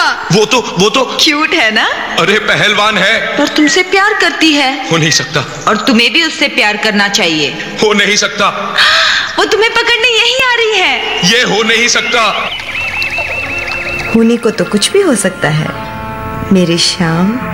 वो तो क्यूट है ना? अरे पहलवान है। पर तुमसे प्यार करती है। हो नहीं सकता। और तुम्हें भी उससे प्यार करना चाहिए। हो नहीं सकता। वो तुम्हें पकड़ने यहीं आ रही है। ये हो नहीं सकता। होने को तो कुछ भी हो सकता है मेरे श्याम।